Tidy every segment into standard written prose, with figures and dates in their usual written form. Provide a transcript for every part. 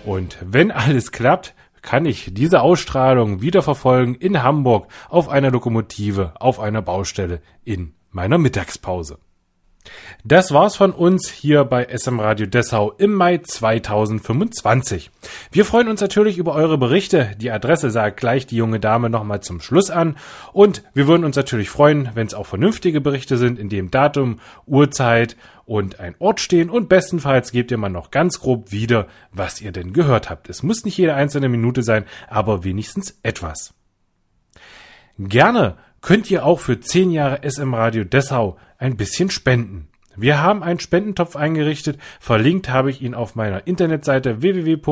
Und wenn alles klappt, kann ich diese Ausstrahlung wieder verfolgen in Hamburg auf einer Lokomotive, auf einer Baustelle in meiner Mittagspause. Das war's von uns hier bei SM Radio Dessau im Mai 2025. Wir freuen uns natürlich über eure Berichte. Die Adresse sagt gleich die junge Dame nochmal zum Schluss an. Und wir würden uns natürlich freuen, wenn es auch vernünftige Berichte sind, in dem Datum, Uhrzeit und ein Ort stehen. Und bestenfalls gebt ihr mal noch ganz grob wieder, was ihr denn gehört habt. Es muss nicht jede einzelne Minute sein, aber wenigstens etwas. Gerne könnt ihr auch für 10 Jahre SM Radio Dessau ein bisschen spenden. Wir haben einen Spendentopf eingerichtet, verlinkt habe ich ihn auf meiner Internetseite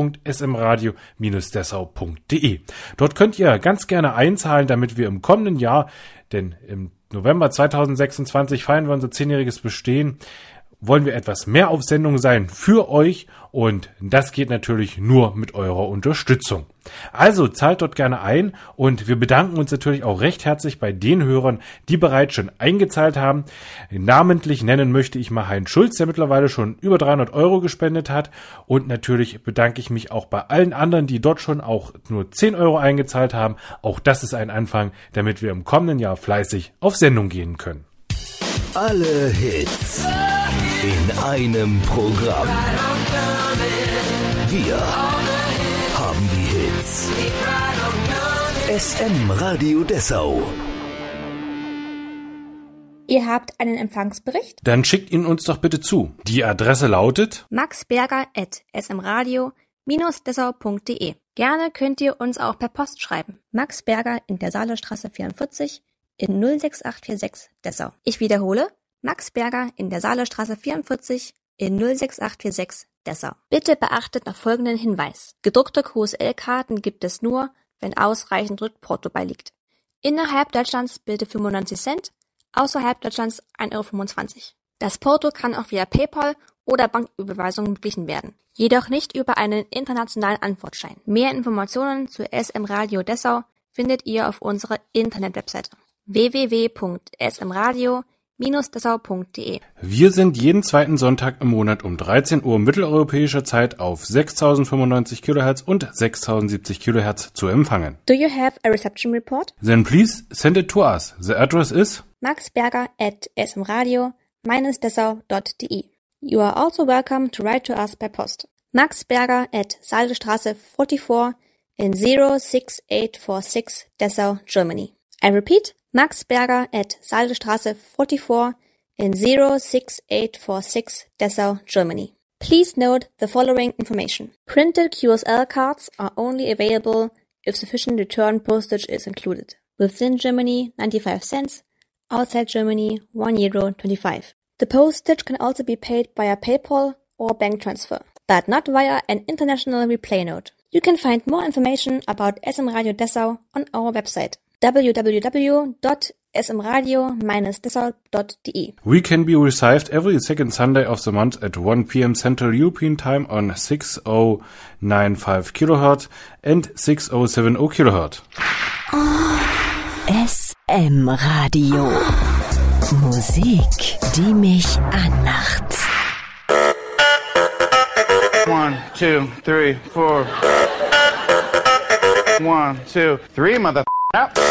www.smradio-dessau.de. Dort könnt ihr ganz gerne einzahlen, damit wir im kommenden Jahr, denn im November 2026 feiern wir unser 10-jähriges Bestehen, wollen wir etwas mehr auf Sendung sein für euch und das geht natürlich nur mit eurer Unterstützung. Also zahlt dort gerne ein und wir bedanken uns natürlich auch recht herzlich bei den Hörern, die bereits schon eingezahlt haben. Namentlich nennen möchte ich mal Heinz Schulz, der mittlerweile schon über 300 € gespendet hat und natürlich bedanke ich mich auch bei allen anderen, die dort schon auch nur 10 € eingezahlt haben. Auch das ist ein Anfang, damit wir im kommenden Jahr fleißig auf Sendung gehen können. Alle Hits in einem Programm. Wir haben die Hits. SM Radio Dessau. Ihr habt einen Empfangsbericht? Dann schickt ihn uns doch bitte zu. Die Adresse lautet maxberger@smradio-dessau.de. Gerne könnt ihr uns auch per Post schreiben. Max Berger in der Saalestraße 44 in 06846 Dessau. Ich wiederhole, Max Berger in der Saalestraße 44 in 06846 Dessau. Bitte beachtet noch folgenden Hinweis. Gedruckte QSL-Karten gibt es nur, wenn ausreichend Rückporto beiliegt. Innerhalb Deutschlands bitte 95 Cent, außerhalb Deutschlands 1,25 €. Das Porto kann auch via PayPal oder Banküberweisung beglichen werden. Jedoch nicht über einen internationalen Antwortschein. Mehr Informationen zu SM Radio Dessau findet ihr auf unserer Internetwebseite www.smradio-dessau.de. Wir sind jeden zweiten Sonntag im Monat um 13 Uhr mitteleuropäischer Zeit auf 6095 kHz und 6070 kHz zu empfangen. Do you have a reception report? Then please send it to us. The address is maxberger@smradio-dessau.de. You are also welcome to write to us by post. Max Berger at Saalestraße 44 in 06846 Dessau, Germany. I repeat, Max Berger at Saalestraße 44 in 06846 Dessau, Germany. Please note the following information. Printed QSL cards are only available if sufficient return postage is included. Within Germany, 95 cents. Outside Germany, €1.25. The postage can also be paid via PayPal or bank transfer, but not via an international replay note. You can find more information about SM Radio Dessau on our website www.smradio-dessau.de. We can be received every second Sunday of the month at 1 p.m. Central European Time on 6095 kHz and 6070 kHz. SM Radio. Musik, die mich anmacht. 1, 2, 3, 4. 1, 2, 3, mother. Up.